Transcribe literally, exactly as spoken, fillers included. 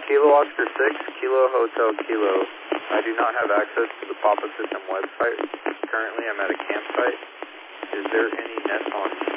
Kilo Oscar six, Kilo Hotel Kilo. I do not have access to the Papa System website. Currently, I'm at a campsite. Is there any nest on